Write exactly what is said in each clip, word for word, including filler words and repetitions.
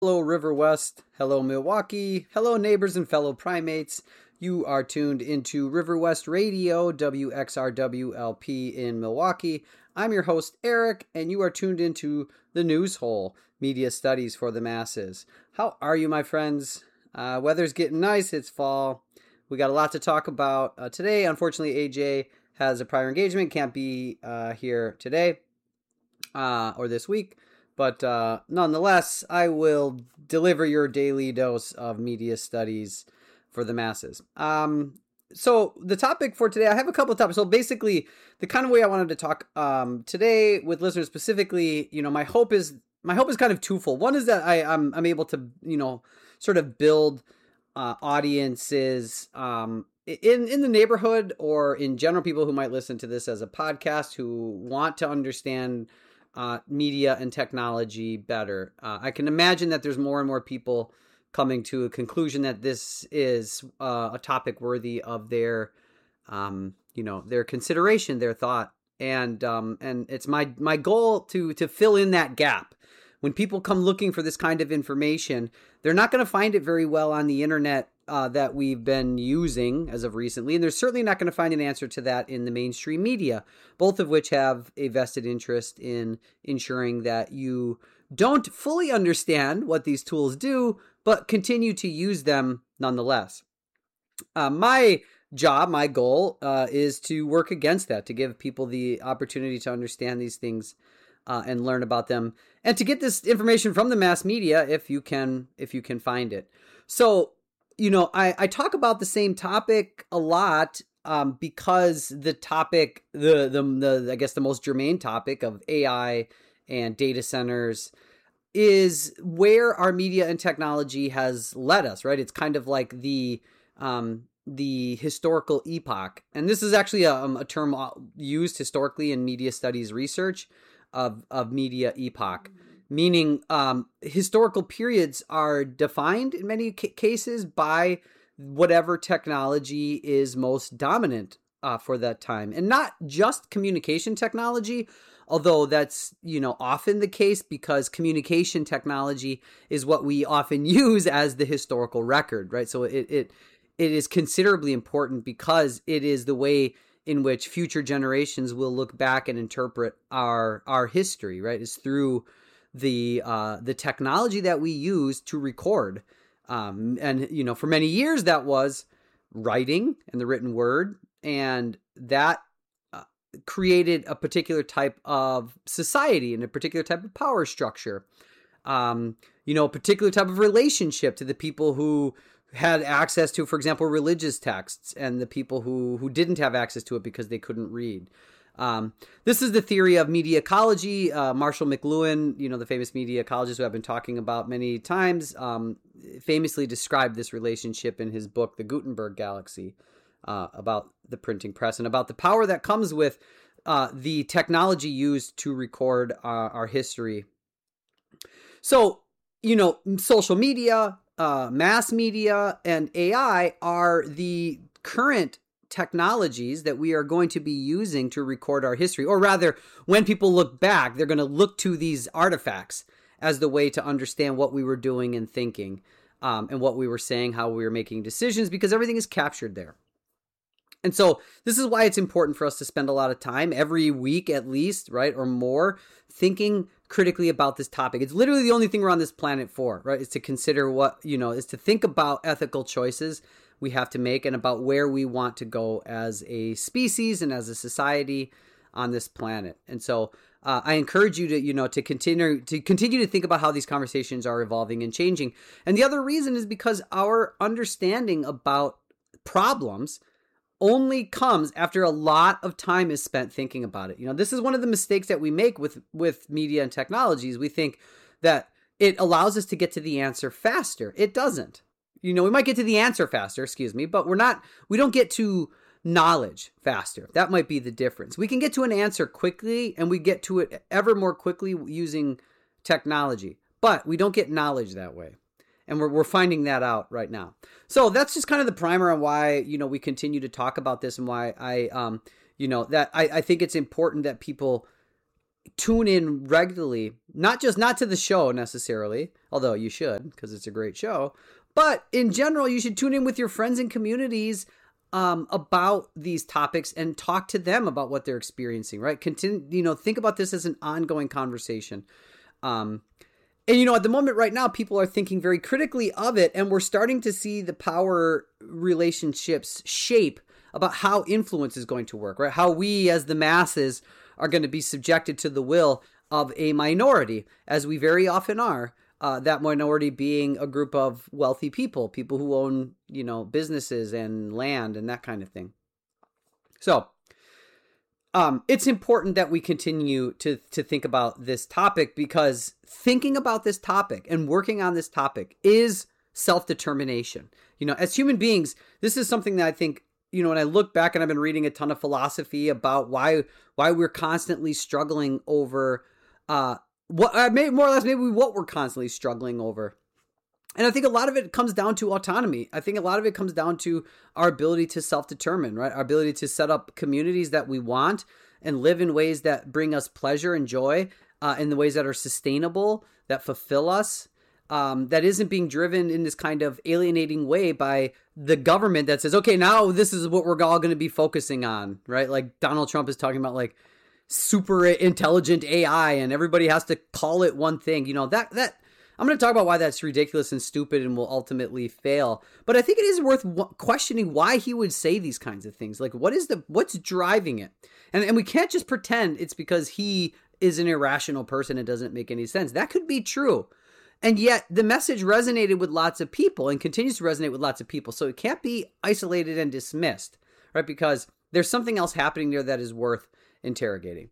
Hello, River West. Hello, Milwaukee. Hello, neighbors and fellow primates. You are tuned into River West Radio, W X R W L P in Milwaukee. I'm your host, Eric, and you are tuned into the News Hole, media studies for the masses. How are you, my friends? Uh, weather's getting nice. It's fall. We got a lot to talk about uh, today. Unfortunately, A J has a prior engagement, can't be uh, here today uh, or this week. But uh, nonetheless, I will deliver your daily dose of media studies for the masses. Um, so the topic for today, I have a couple of topics. So basically, the kind of way I wanted to talk um, today with listeners specifically, you know, my hope is my hope is kind of twofold. One is that I, I'm I'm able to, you know, sort of build uh, audiences um, in in the neighborhood or in general, people who might listen to this as a podcast who want to understand Uh, media and technology better. Uh, I can imagine that there's more and more people coming to a conclusion that this is uh, a topic worthy of their, um, you know, their consideration, their thought, and um, and it's my my goal to to fill in that gap. When people come looking for this kind of information, they're not going to find it very well on the internet uh, that we've been using as of recently. And they're certainly not going to find an answer to that in the mainstream media, both of which have a vested interest in ensuring that you don't fully understand what these tools do, but continue to use them nonetheless. Uh, my job, my goal uh, is to work against that, to give people the opportunity to understand these things Uh, and learn about them, and to get this information from the mass media if you can if you can find it. So, you know, I, I talk about the same topic a lot um, because the topic, the, the the I guess the most germane topic of A I and data centers is where our media and technology has led us, right? It's kind of like the um, the historical epoch, and this is actually a, a term used historically in media studies research. Of, of media epoch, meaning um, historical periods are defined in many ca- cases by whatever technology is most dominant uh, for that time. And not just communication technology, although that's, you know, often the case because communication technology is what we often use as the historical record, right? So it it it is considerably important because it is the way in which future generations will look back and interpret our our history, right? Is through the uh, the technology that we use to record, um, and you know, for many years that was writing and the written word, and that uh, created a particular type of society and a particular type of power structure, um, you know, a particular type of relationship to the people who had access to, for example, religious texts and the people who, who didn't have access to it because they couldn't read. Um, this is the theory of media ecology. Uh, Marshall McLuhan, you know, the famous media ecologist who I've been talking about many times, um, famously described this relationship in his book, The Gutenberg Galaxy, uh, about the printing press and about the power that comes with uh, the technology used to record uh, our history. So, you know, social media, Uh, mass media, and A I are the current technologies that we are going to be using to record our history. Or rather, when people look back, they're going to look to these artifacts as the way to understand what we were doing and thinking, um, and what we were saying, how we were making decisions, because everything is captured there. And so this is why it's important for us to spend a lot of time every week at least, right, or more, thinking critically about this topic. It's literally the only thing we're on this planet for, right, is to consider what, you know, is to think about ethical choices we have to make and about where we want to go as a species and as a society on this planet. And so uh, I encourage you to, you know, to continue to continue to think about how these conversations are evolving and changing. And the other reason is because our understanding about problems only comes after a lot of time is spent thinking about it. You know, this is one of the mistakes that we make with, with media and technologies. We think that it allows us to get to the answer faster. It doesn't. You know, we might get to the answer faster, excuse me, but we're not, we don't get to knowledge faster. That might be the difference. We can get to an answer quickly, and we get to it ever more quickly using technology, but we don't get knowledge that way. And we're we're finding that out right now. So that's just kind of the primer on why, you know, we continue to talk about this, and why I, um, you know, that I, I think it's important that people tune in regularly, not just not to the show necessarily, although you should because it's a great show, but in general, you should tune in with your friends and communities um, about these topics and talk to them about what they're experiencing, right? Continue, you know, think about this as an ongoing conversation. Um, and, you know, at the moment right now, people are thinking very critically of it, and we're starting to see the power relationships shape about how influence is going to work, right? How we as the masses are going to be subjected to the will of a minority, as we very often are. Uh, that minority being a group of wealthy people, people who own, you know, businesses and land and that kind of thing. So um, it's important that we continue to, to think about this topic, because thinking about this topic and working on this topic is self-determination. You know, as human beings, this is something that I think, you know, when I look back, and I've been reading a ton of philosophy about why why we're constantly struggling over uh, what uh, maybe more or less maybe what we're constantly struggling over. And I think a lot of it comes down to autonomy. I think a lot of it comes down to our ability to self-determine, right? Our ability to set up communities that we want and live in ways that bring us pleasure and joy, uh, in the ways that are sustainable, that fulfill us. Um, that isn't being driven in this kind of alienating way by the government that says, okay, now this is what we're all going to be focusing on, right? Like Donald Trump is talking about like super intelligent A I and everybody has to call it one thing. You know, that, that I'm going to talk about why that's ridiculous and stupid and will ultimately fail. But I think it is worth questioning why he would say these kinds of things. Like, what is the, what's driving it? And, and we can't just pretend it's because he is an irrational person and doesn't make any sense. That could be true. And yet the message resonated with lots of people and continues to resonate with lots of people. So it can't be isolated and dismissed, right? Because there's something else happening there that is worth interrogating.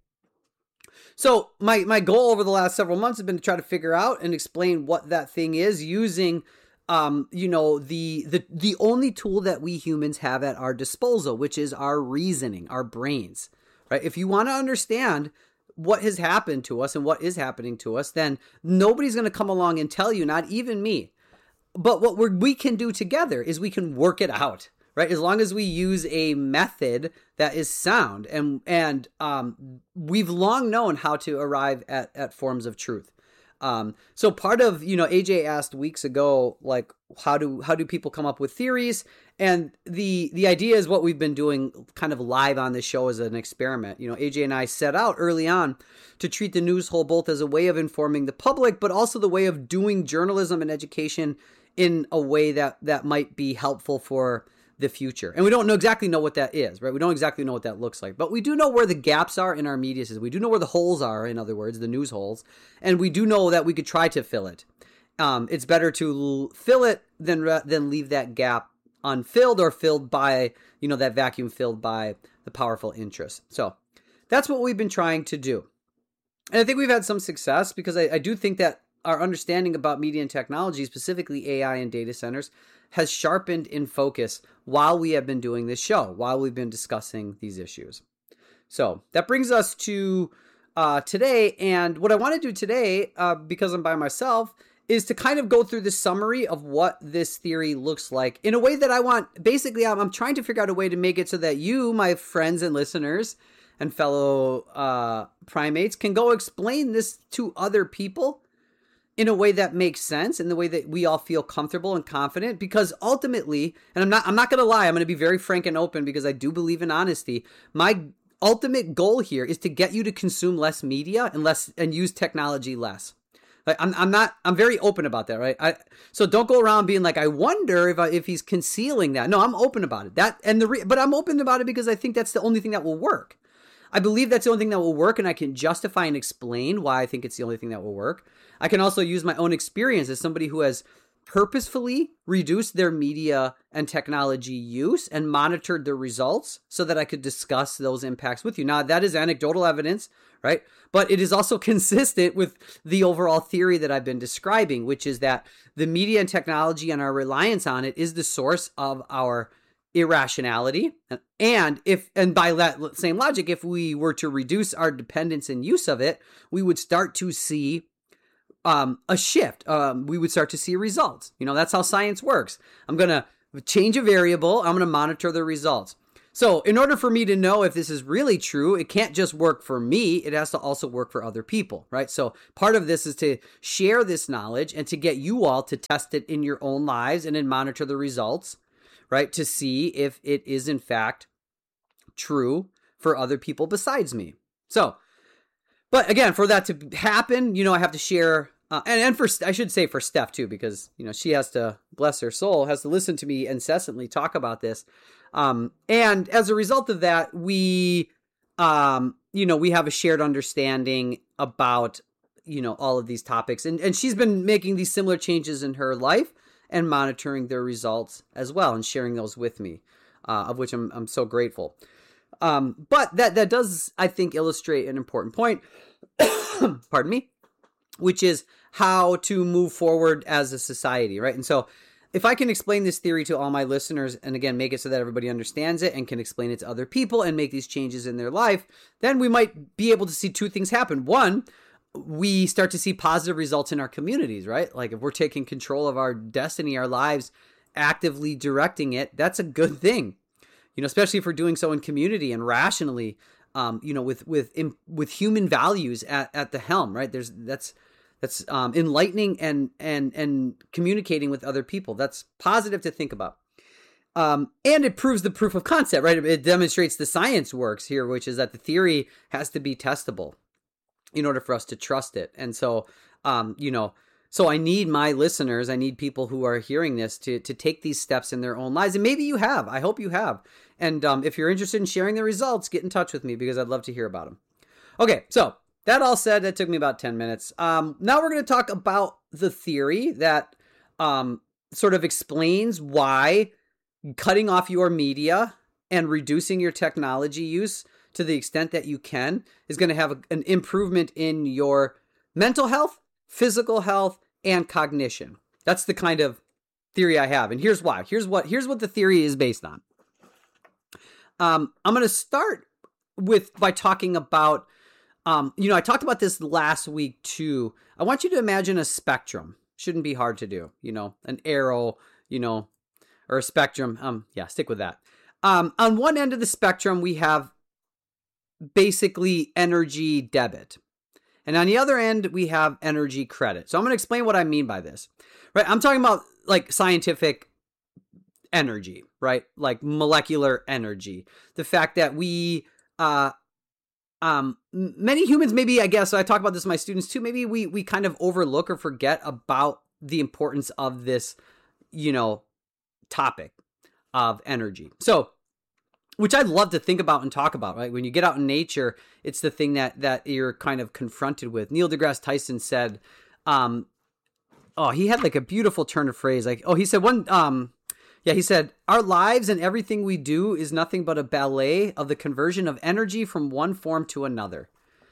So my, my goal over the last several months has been to try to figure out and explain what that thing is using, um, you know, the, the, the only tool that we humans have at our disposal, which is our reasoning, our brains, right? If you want to understand what has happened to us and what is happening to us, then nobody's going to come along and tell you, not even me. But what we're, we can do together is we can work it out, right? As long as we use a method that is sound. And and um, we've long known how to arrive at, at forms of truth. Um, so part of, you know, A J asked weeks ago, like, how do how do people come up with theories? And the the idea is what we've been doing kind of live on this show as an experiment. You know, A J and I set out early on to treat the news hole both as a way of informing the public, but also the way of doing journalism and education in a way that that might be helpful for the future. And we don't know exactly know what that is, right? We don't exactly know what that looks like, but we do know where the gaps are in our media system. We do know where the holes are, in other words, the news holes, and we do know that we could try to fill it. Um, it's better to l- fill it than than leave that gap unfilled or filled by, you know, that vacuum filled by the powerful interests. So that's what we've been trying to do. And I think we've had some success, because I, I do think that our understanding about media and technology, specifically A I and data centers, has sharpened in focus while we have been doing this show, while we've been discussing these issues. So that brings us to uh, today. And what I want to do today, uh, because I'm by myself, is to kind of go through the summary of what this theory looks like in a way that I want. Basically, I'm, I'm trying to figure out a way to make it so that you, my friends and listeners and fellow uh, primates, can go explain this to other people in a way that makes sense, in the way that we all feel comfortable and confident. Because ultimately, and I'm not I'm not going to lie, I'm going to be very frank and open, because I do believe in honesty. My ultimate goal here is to get you to consume less media and less and use technology less. Like, I'm I'm not I'm very open about that, right? I so don't go around being like, I wonder if I, if he's concealing that. No, I'm open about it. That and the re, but I'm open about it because I think that's the only thing that will work. I believe that's the only thing that will work, and I can justify and explain why I think it's the only thing that will work. I can also use my own experience as somebody who has purposefully reduced their media and technology use and monitored the results so that I could discuss those impacts with you. Now, that is anecdotal evidence, right? But it is also consistent with the overall theory that I've been describing, which is that the media and technology and our reliance on it is the source of our irrationality. And if, and by that same logic, if we were to reduce our dependence and use of it, we would start to see um, a shift. Um, we would start to see results. You know, that's how science works. I'm going to change a variable. I'm going to monitor the results. So in order for me to know if this is really true, it can't just work for me. It has to also work for other people, right? So part of this is to share this knowledge and to get you all to test it in your own lives and then monitor the results, right? To see if it is in fact true for other people besides me. So, but again, for that to happen, you know, I have to share, uh, and, and for, I should say for Steph too, because, you know, she has to, bless her soul, has to listen to me incessantly talk about this. Um, and as a result of that, we, um, you know, we have a shared understanding about, you know, all of these topics. And, and she's been making these similar changes in her life and monitoring their results as well and sharing those with me, uh, of which I'm, I'm so grateful. Um, but that, that does, I think, illustrate an important point, pardon me, which is how to move forward as a society, right? And so if I can explain this theory to all my listeners, and again, make it so that everybody understands it and can explain it to other people and make these changes in their life, then we might be able to see two things happen. One, we start to see positive results in our communities, right? Like if we're taking control of our destiny, our lives, actively directing it, that's a good thing. You know, especially if we're doing so in community and rationally, um, you know, with with with human values at, at the helm, right? There's that's that's um, enlightening and and and communicating with other people. That's positive to think about, um, and it proves the proof of concept, right? It demonstrates the science works here, which is that the theory has to be testable in order for us to trust it. And so, um, you know. So I need my listeners, I need people who are hearing this to to take these steps in their own lives. And maybe you have. I hope you have. And um, if you're interested in sharing the results, get in touch with me because I'd love to hear about them. Okay, so that all said, that took me about ten minutes. Um, now we're going to talk about the theory that um, sort of explains why cutting off your media and reducing your technology use to the extent that you can is going to have a, an improvement in your mental health, physical health, and cognition. That's the kind of theory I have. And here's why. Here's what here's what the theory is based on. Um, I'm going to start with by talking about, um, you know, I talked about this last week too. I want you to imagine a spectrum. Shouldn't be hard to do, you know, an arrow, you know, or a spectrum. Um, yeah, stick with that. Um, on one end of the spectrum, we have basically energy debit. And on the other end, we have energy credit. So I'm going to explain what I mean by this, right? I'm talking about like scientific energy, right? Like molecular energy. The fact that we, uh, um, many humans, maybe, I guess, so I talk about this with my students too, maybe we, we kind of overlook or forget about the importance of this, you know, topic of energy. So, which I'd love to think about and talk about, right? When you get out in nature, it's the thing that that you're kind of confronted with. Neil deGrasse Tyson said, um, oh, he had like a beautiful turn of phrase. Like, oh, he said one, um, yeah, he said, our lives and everything we do is nothing but a ballet of the conversion of energy from one form to another.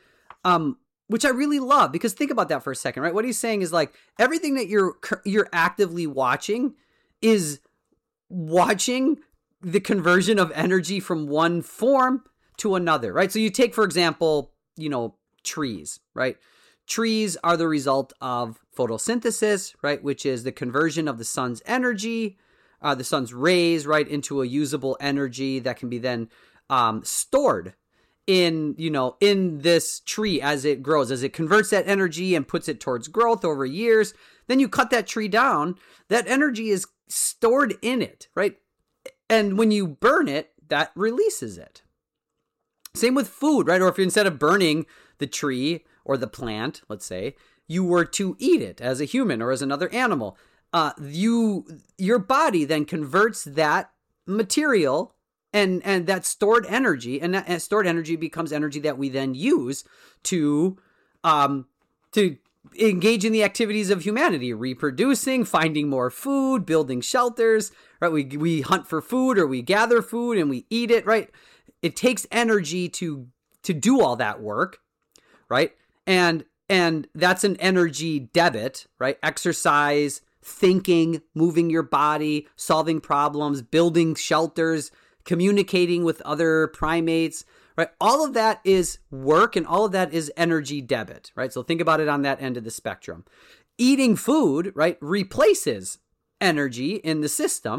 Um, which I really love, because think about that for a second, right? What he's saying is like everything that you're you're actively watching is watching the conversion of energy from one form to another, right? So you take, for example, you know, trees, right? Trees are the result of photosynthesis, right? Which is the conversion of the sun's energy, uh, the sun's rays, right, into a usable energy that can be then um, stored in, you know, in this tree as it grows, as it converts that energy and puts it towards growth over years. Then you cut that tree down, that energy is stored in it, right? And when you burn it, that releases it. Same with food, right? Or if instead of burning the tree or the plant, let's say, you were to eat it as a human or as another animal, uh, you your body then converts that material and and that stored energy, and that and stored energy becomes energy that we then use to um to engage in the activities of humanity, reproducing, finding more food, building shelters, right? We we hunt for food, or we gather food and we eat it, right? It takes energy to to do all that work, right? And and that's an energy debit, right? Exercise, thinking, moving your body, solving problems, building shelters, communicating with other primates, right? All of that is work, and all of that is energy debit, right? So think about it on that end of the spectrum. Eating food, right, replaces energy in the system,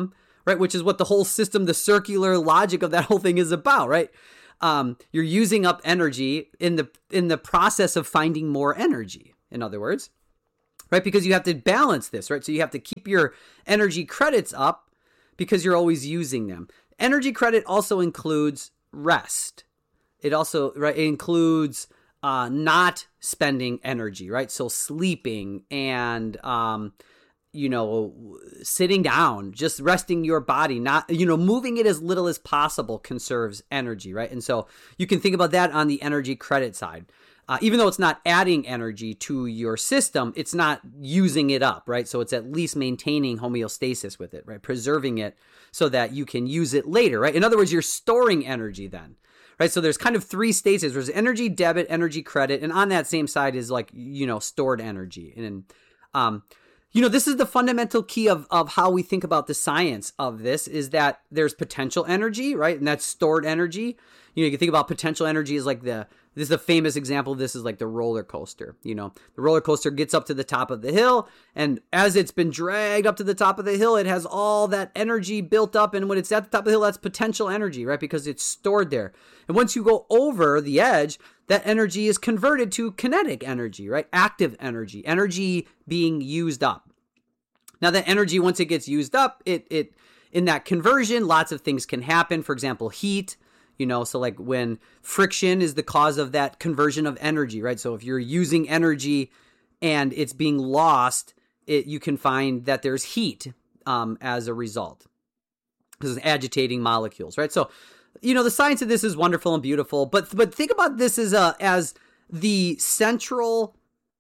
right? Which is what the whole system, the circular logic of that whole thing is about, right? Um, you're using up energy in the in the process of finding more energy, in other words, right? Because you have to balance this, right? So you have to keep your energy credits up because you're always using them. Energy credit also includes rest. It also, right, it includes uh, not spending energy, right? So sleeping and, um, you know, sitting down, just resting your body, not, you know, moving it as little as possible conserves energy, right? And so you can think about that on the energy credit side. Uh, even though it's not adding energy to your system, it's not using it up, right? So it's at least maintaining homeostasis with it, right? Preserving it so that you can use it later, right? In other words, you're storing energy then, right? So there's kind of three stages. There's energy debit, energy credit, and on that same side is like, you know, stored energy. And, um, you know, this is the fundamental key of, of how we think about the science of this is that there's potential energy, right? And that's stored energy. You know, you can think about potential energy as like the, this is a famous example of this is like the roller coaster. You know, the roller coaster gets up to the top of the hill, and as it's been dragged up to the top of the hill, it has all that energy built up. And when it's at the top of the hill, that's potential energy, right? Because it's stored there. And once you go over the edge, that energy is converted to kinetic energy, right? Active energy, energy being used up. Now that energy, once it gets used up, it it in that conversion, lots of things can happen. For example, heat. You know, so like when friction is the cause of that conversion of energy, right? So if you're using energy and it's being lost, it, you can find that there's heat um, as a result because it's agitating molecules, right? So, you know, the science of this is wonderful and beautiful, but but think about this as a as the central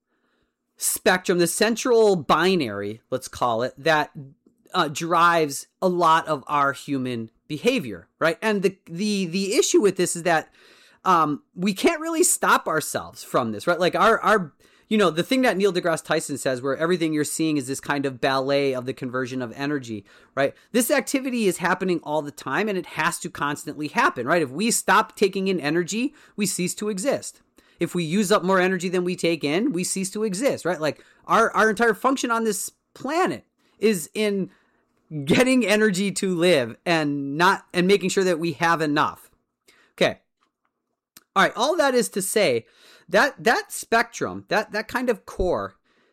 spectrum, the central binary, let's call it, that uh, drives a lot of our human behavior, right? And the the the issue with this is that um, we can't really stop ourselves from this, right? Like our our you know the thing that Neil deGrasse Tyson says, where everything you're seeing is this kind of ballet of the conversion of energy, right? This activity is happening all the time, and it has to constantly happen, right? If we stop taking in energy, we cease to exist. If we use up more energy than we take in, we cease to exist, right? Like our our entire function on this planet is in getting energy to live and not and making sure that we have enough. Okay. All right. All that is to say that that spectrum, that that kind of core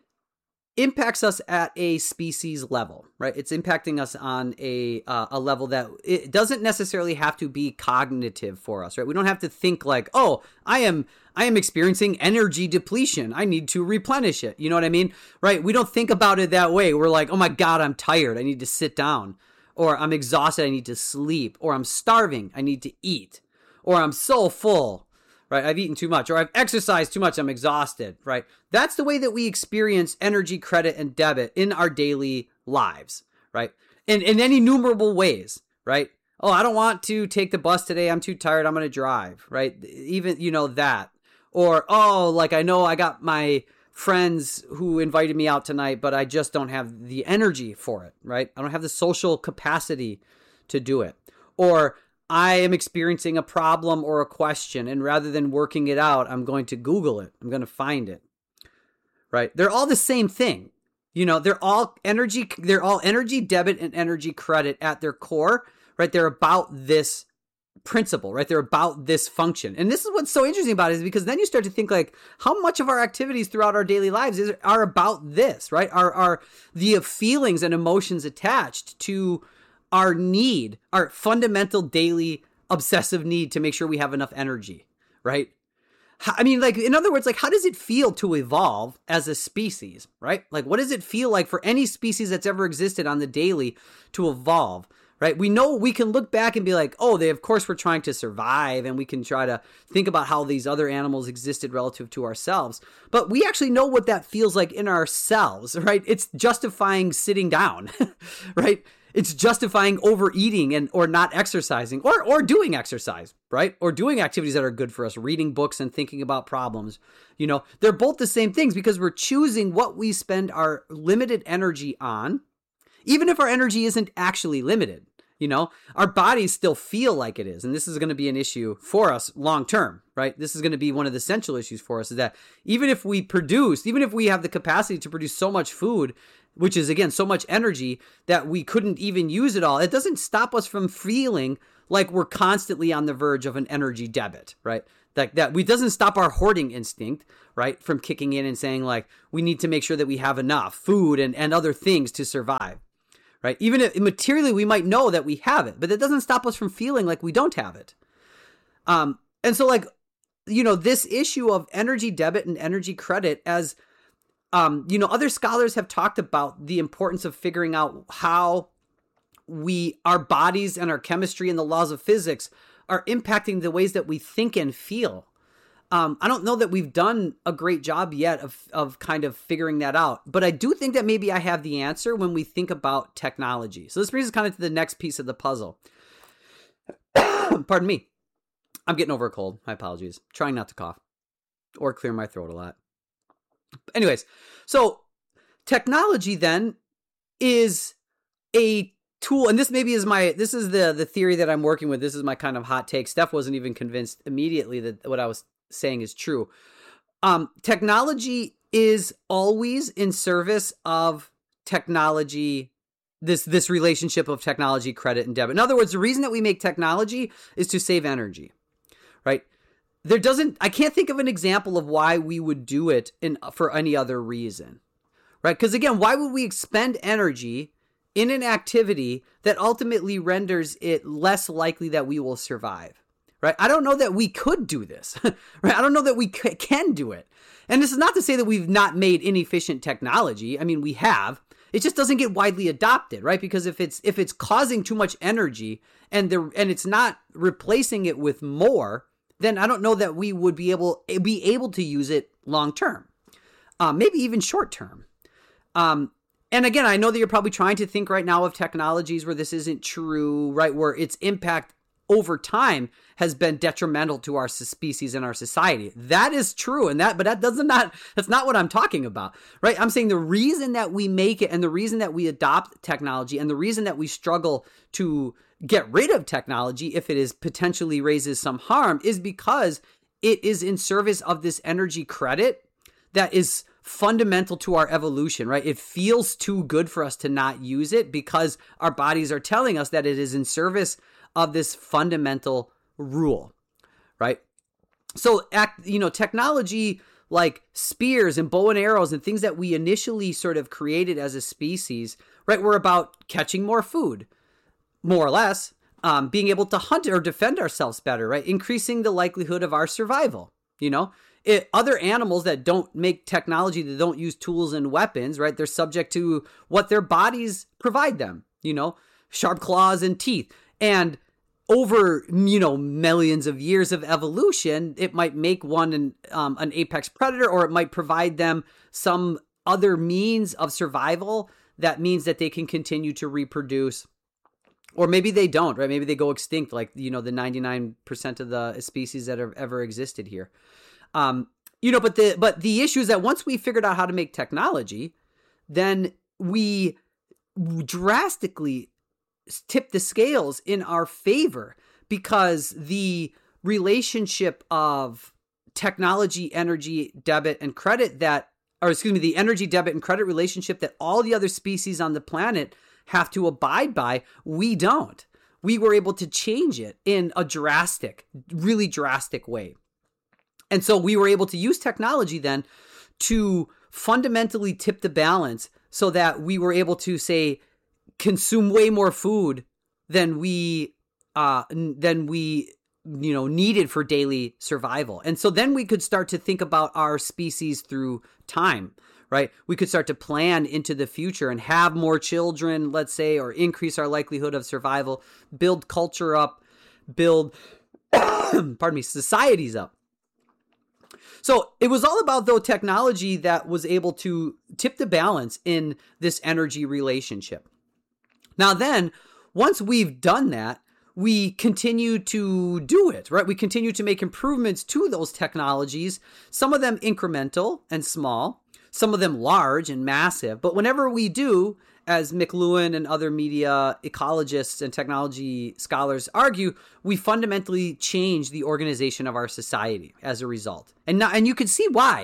impacts us at a species level, right? It's impacting us on a uh, a level that it doesn't necessarily have to be cognitive for us, right? We don't have to think like, oh, I am I am experiencing energy depletion. I need to replenish it. You know what I mean? Right? We don't think about it that way. We're like, oh my God, I'm tired. I need to sit down. Or I'm exhausted. I need to sleep. Or I'm starving. I need to eat. Or I'm so full, right? I've eaten too much. Or I've exercised too much. I'm exhausted, right? That's the way that we experience energy, credit, and debit in our daily lives, right? In, in any innumerable ways, right? Oh, I don't want to take the bus today. I'm too tired. I'm going to drive, right? Even, you know, that. Or, oh, like I know I got my friends who invited me out tonight, but I just don't have the energy for it, right? I don't have the social capacity to do it. Or I am experiencing a problem or a question, and rather than working it out, I'm going to Google it. I'm going to find it, right? They're all the same thing. You know, they're all energy, they're all energy debit and energy credit at their core, right? They're about this principle, right? They're about this function. And this is what's so interesting about it, is because then you start to think like how much of our activities throughout our daily lives is, are about this, right? Are, are the feelings and emotions attached to our need, our fundamental daily obsessive need to make sure we have enough energy, right? I mean, like, in other words, like, how does it feel to evolve as a species, right? Like, what does it feel like for any species that's ever existed on the daily to evolve? Right? We know we can look back and be like, oh, they, of course, were trying to survive, and we can try to think about how these other animals existed relative to ourselves. But we actually know what that feels like in ourselves, right? It's justifying sitting down, right? It's justifying overeating and or not exercising or or doing exercise, right? Or doing activities that are good for us, reading books and thinking about problems. You know, they're both the same things because we're choosing what we spend our limited energy on, even if our energy isn't actually limited. You know, our bodies still feel like it is. And this is going to be an issue for us long term, right? This is going to be one of the central issues for us, is that even if we produce, even if we have the capacity to produce so much food which is, again, so much energy that we couldn't even use it all. It doesn't stop us from feeling like we're constantly on the verge of an energy debit, right? Like that, we doesn't stop our hoarding instinct, right, from kicking in and saying, like, we need to make sure that we have enough food and, and other things to survive, right? Even if materially we might know that we have it, but that doesn't stop us from feeling like we don't have it. Um, and so, like, you know, this issue of energy debit and energy credit, as, um, you know, other scholars have talked about the importance of figuring out how we, our bodies and our chemistry and the laws of physics are impacting the ways that we think and feel. Um, I don't know that we've done a great job yet of, of kind of figuring that out, but I do think that maybe I have the answer when we think about technology. So this brings us kind of to the next piece of the puzzle. Pardon me. I'm getting over a cold. My apologies. Trying not to cough or clear my throat a lot. Anyways, so technology then is a tool, and this maybe is my, this is the the theory that I'm working with. This is my kind of hot take. Steph wasn't even convinced immediately that what I was saying is true. Um, technology is always in service of technology, this this relationship of technology, credit, and debit. In other words, the reason that we make technology is to save energy, right? There doesn't, I can't think of an example of why we would do it in for any other reason, right? Because again, why would we expend energy in an activity that ultimately renders it less likely that we will survive, right? I don't know that we could do this, right? I don't know that we c- can do it. And this is not to say that we've not made inefficient technology. I mean, we have. It just doesn't get widely adopted, right? Because if it's if it's causing too much energy and the and it's not replacing it with more, then I don't know that we would be able be able to use it long term, um, maybe even short term. Um, And again, I know that you're probably trying to think right now of technologies where this isn't true, right? Where its impact over time has been detrimental to our species and our society. That is true. And that, but that does not, that's not what I'm talking about, right? I'm saying the reason that we make it and the reason that we adopt technology and the reason that we struggle to get rid of technology if it is potentially raises some harm is because it is in service of this energy credit that is fundamental to our evolution, right? It feels too good for us to not use it because our bodies are telling us that it is in service of this fundamental rule, right? So, act, you know, technology like spears and bow and arrows and things that we initially sort of created as a species, right, were about catching more food, more or less, um, being able to hunt or defend ourselves better, right? Increasing the likelihood of our survival, you know? It, other animals that don't make technology, that don't use tools and weapons, right? They're subject to what their bodies provide them, you know, sharp claws and teeth. And over, you know, millions of years of evolution, it might make one an, um, an apex predator, or it might provide them some other means of survival that means that they can continue to reproduce. Or maybe they don't, right? Maybe they go extinct, like, you know, the ninety-nine percent of the species that have ever existed here. Um, you know, but the but the issue is that once we figured out how to make technology, then we drastically tip the scales in our favor, because the relationship of technology, energy, debit, and credit that, or excuse me, the energy, debit, and credit relationship that all the other species on the planet have to abide by, we don't. We were able to change it in a drastic, really drastic way. And so we were able to use technology then to fundamentally tip the balance so that we were able to, say, consume way more food than we uh, than we you know needed for daily survival. And so then we could start to think about our species through time, right? We could start to plan into the future and have more children, let's say, or increase our likelihood of survival, build culture up, build, pardon me, societies up. So it was all about, though, technology that was able to tip the balance in this energy relationship. Now then, once we've done that, we continue to do it, right? We continue to make improvements to those technologies, some of them incremental and small, some of them large and massive. But whenever we do, as McLuhan and other media ecologists and technology scholars argue, we fundamentally change the organization of our society as a result. And now, and you can see why,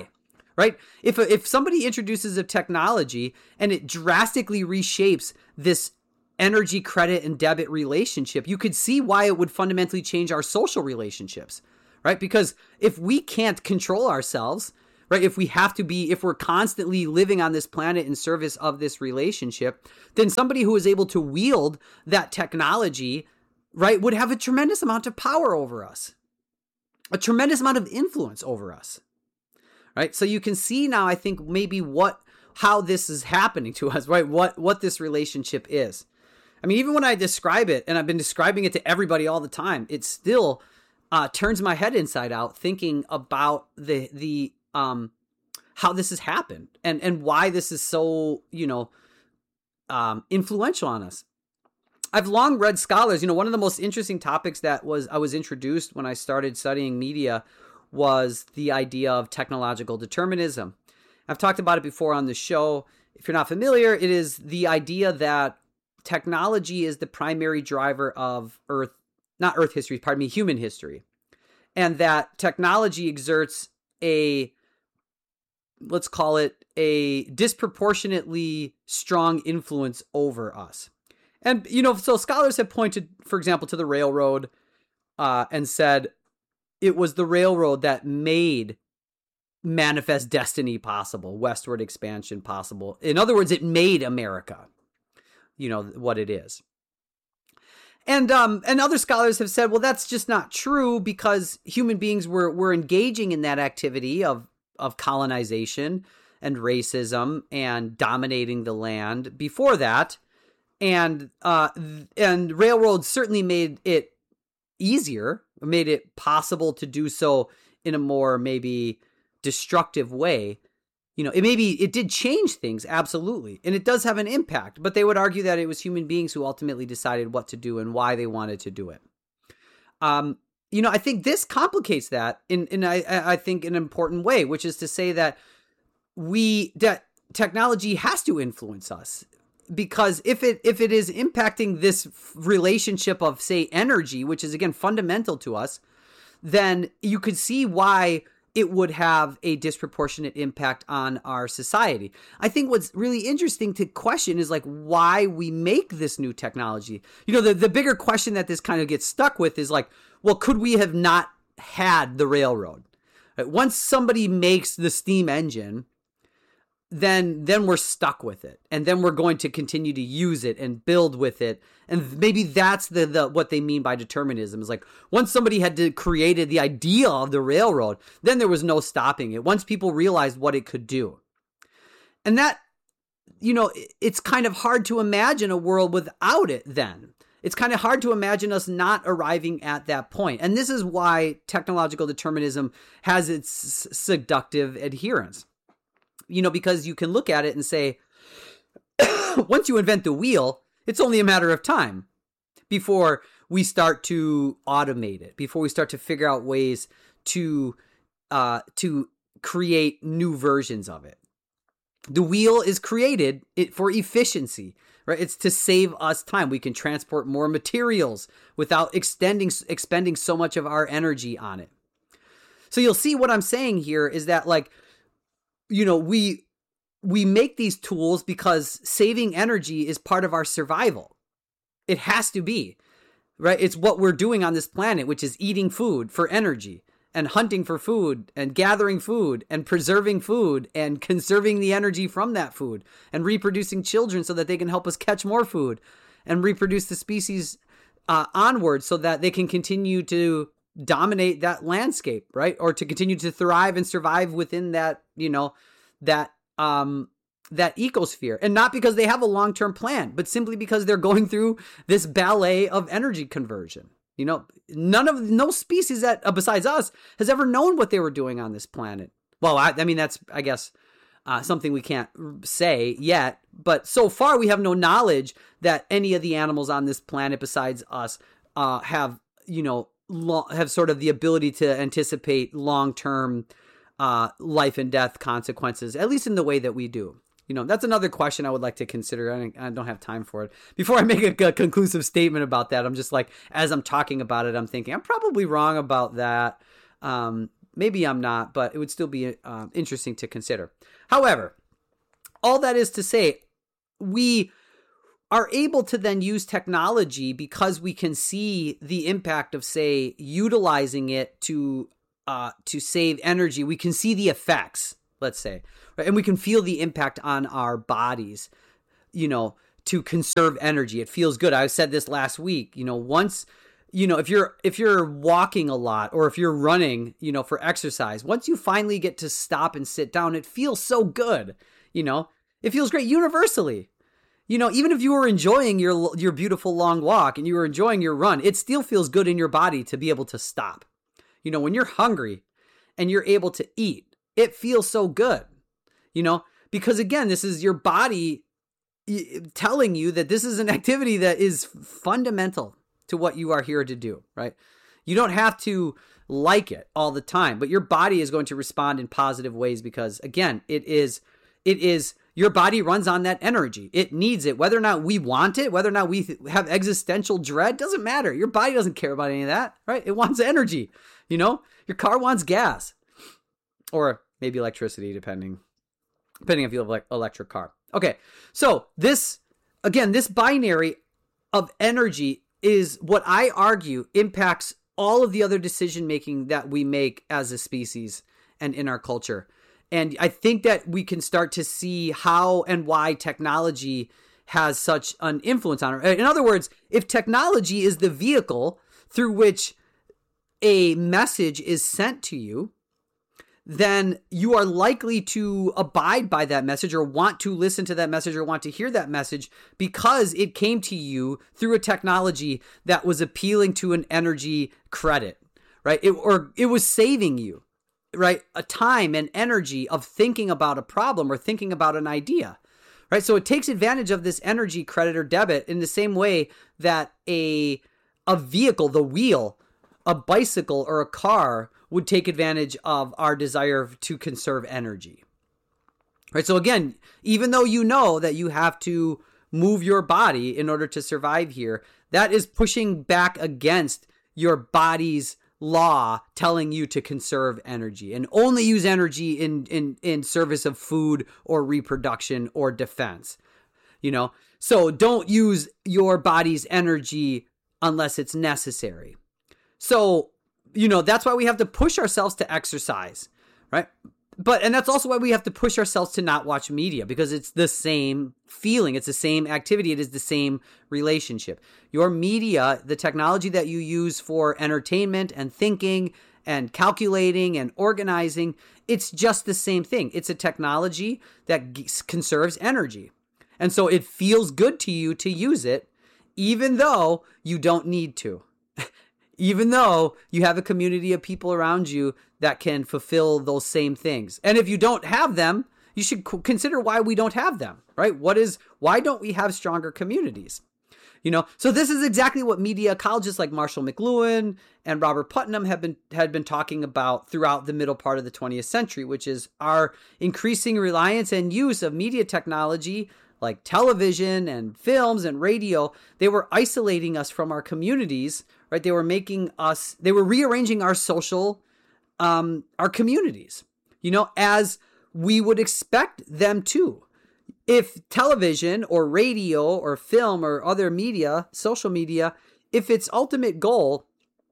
right? If if somebody introduces a technology and it drastically reshapes this energy credit and debit relationship, you could see why it would fundamentally change our social relationships, right? Because if we can't control ourselves, right, if we have to be, if we're constantly living on this planet in service of this relationship, then somebody who is able to wield that technology, right, would have a tremendous amount of power over us, a tremendous amount of influence over us, right? So you can see now, I think, maybe what, how this is happening to us, right? What, what this relationship is. I mean, even when I describe it, and I've been describing it to everybody all the time, it still uh, turns my head inside out thinking about the, the, um, how this has happened and, and why this is so, you know, um, influential on us. I've long read scholars, you know, one of the most interesting topics that was, I was introduced when I started studying media was the idea of technological determinism. I've talked about it before on the show. If you're not familiar, it is the idea that technology is the primary driver of Earth, not Earth history, pardon me, human history. And that technology exerts a, let's call it a disproportionately strong influence over us. And, you know, so scholars have pointed, for example, to the railroad uh, and said it was the railroad that made manifest destiny possible, westward expansion possible. In other words, it made America, you know, what it is. And um, and other scholars have said, well, that's just not true because human beings were were engaging in that activity of of colonization and racism and dominating the land before that. And uh, and railroads certainly made it easier, made it possible to do so in a more maybe destructive way. You know, it maybe it did change things, absolutely. And it does have an impact, but they would argue that it was human beings who ultimately decided what to do and why they wanted to do it. Um, you know, I think this complicates that in, in I, I think, an important way, which is to say that we, that technology has to influence us. Because if it if it is impacting this relationship of, say, energy, which is, again, fundamental to us, then you could see why it would have a disproportionate impact on our society. I think what's really interesting to question is like why we make this new technology. You know, the, the bigger question that this kind of gets stuck with is like, well, could we have not had the railroad? Right? Once somebody makes the steam engine, then then we're stuck with it. And then we're going to continue to use it and build with it. And maybe that's the, the what they mean by determinism is like once somebody had to created the idea of the railroad, then there was no stopping it. Once people realized what it could do. And that, you know, it's kind of hard to imagine a world without it then. It's kind of hard to imagine us not arriving at that point. And this is why technological determinism has its seductive adherents. You know, because you can look at it and say, once you invent the wheel, it's only a matter of time before we start to automate it, before we start to figure out ways to uh, to create new versions of it. The wheel is created for efficiency, right? It's to save us time. We can transport more materials without extending expending so much of our energy on it. So you'll see what I'm saying here is that, like, you know, we we make these tools because saving energy is part of our survival. It has to be, right? It's what we're doing on this planet, which is eating food for energy and hunting for food and gathering food and preserving food and conserving the energy from that food and reproducing children so that they can help us catch more food and reproduce the species uh, onward so that they can continue to dominate that landscape, right? Or to continue to thrive and survive within that, you know, that, um, that ecosphere. And not because they have a long-term plan, but simply because they're going through this ballet of energy conversion. You know, none of, no species that, uh, besides us, has ever known what they were doing on this planet. Well, I, I mean, that's, I guess, uh, something we can't say yet, but so far we have no knowledge that any of the animals on this planet besides us, uh, have, you know, have sort of the ability to anticipate long-term uh, life and death consequences, at least in the way that we do. You know, that's another question I would like to consider. I don't have time for it. Before I make a, a conclusive statement about that, I'm just like, as I'm talking about it, I'm thinking, I'm probably wrong about that. Um, maybe I'm not, but it would still be uh, interesting to consider. However, all that is to say, we are able to then use technology because we can see the impact of, say, utilizing it to uh, to save energy. We can see the effects, let's say, right? And we can feel the impact on our bodies, you know, to conserve energy. It feels good. I said this last week, you know, once, you know, if you're if you're walking a lot or if you're running, you know, for exercise, once you finally get to stop and sit down, it feels so good. You know, it feels great universally. You know, even if you were enjoying your your beautiful long walk and you were enjoying your run, it still feels good in your body to be able to stop. You know, when you're hungry and you're able to eat, it feels so good, you know, because again, this is your body telling you that this is an activity that is fundamental to what you are here to do, right? You don't have to like it all the time, but your body is going to respond in positive ways because again, it is, it is, your body runs on that energy. It needs it. Whether or not we want it, whether or not we have existential dread, doesn't matter. Your body doesn't care about any of that, right? It wants energy. You know, your car wants gas or maybe electricity, depending, depending if you have like electric car. Okay. So this, again, this binary of energy is what I argue impacts all of the other decision-making that we make as a species and in our culture. And I think that we can start to see how and why technology has such an influence on it. In other words, if technology is the vehicle through which a message is sent to you, then you are likely to abide by that message or want to listen to that message or want to hear that message because it came to you through a technology that was appealing to an energy credit, right? It, or it was saving you, right? A time and energy of thinking about a problem or thinking about an idea, right? So it takes advantage of this energy credit or debit in the same way that a, a vehicle, the wheel, a bicycle or a car would take advantage of our desire to conserve energy, right? So again, even though you know that you have to move your body in order to survive here, that is pushing back against your body's law telling you to conserve energy and only use energy in, in, in service of food or reproduction or defense, you know? So don't use your body's energy unless it's necessary. So, you know, that's why we have to push ourselves to exercise, right? But, and that's also why we have to push ourselves to not watch media because it's the same feeling. It's the same activity. It is the same relationship. Your media, the technology that you use for entertainment and thinking and calculating and organizing, it's just the same thing. It's a technology that g- conserves energy. And so it feels good to you to use it, even though you don't need to. Even though you have a community of people around you that can fulfill those same things. And if you don't have them, you should consider why we don't have them, right? What is, why don't we have stronger communities? You know, so this is exactly what media ecologists like Marshall McLuhan and Robert Putnam have been, had been talking about throughout the middle part of the twentieth century, which is our increasing reliance and use of media technology like television and films and radio. They were isolating us from our communities, right? They were making us, they were rearranging our social, um, our communities, you know, as we would expect them to. If television or radio or film or other media, social media, if its ultimate goal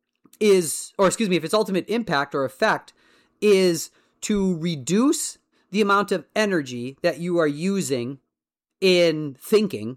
is, or excuse me, if its ultimate impact or effect is to reduce the amount of energy that you are using in thinking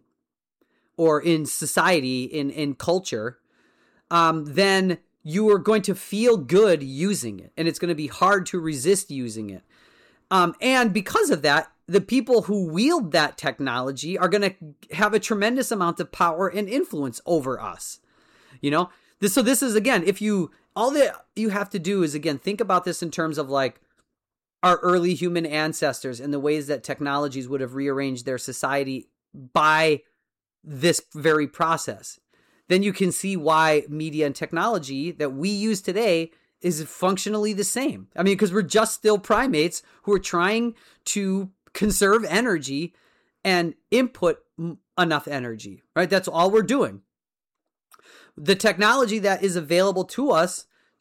or in society, in, in culture, um, then you are going to feel good using it. And it's going to be hard to resist using it. Um, and because of that, the people who wield that technology are going to have a tremendous amount of power and influence over us. You know, this, so this is, again, if you, all that you have to do is, again, think about this in terms of like our early human ancestors and the ways that technologies would have rearranged their society by this very process. Then you can see why media and technology that we use today is functionally the same. I mean, because we're just still primates who are trying to conserve energy and input m- enough energy, right? That's all we're doing. The technology that is available to us